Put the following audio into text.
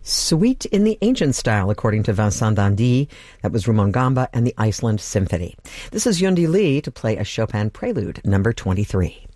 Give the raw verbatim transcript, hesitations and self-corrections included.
Suite in the Ancient Style, according to Vincent Dandy. That was Rumon Gamba and the Iceland Symphony. This is Yundi Lee to play a Chopin Prelude, number twenty-three.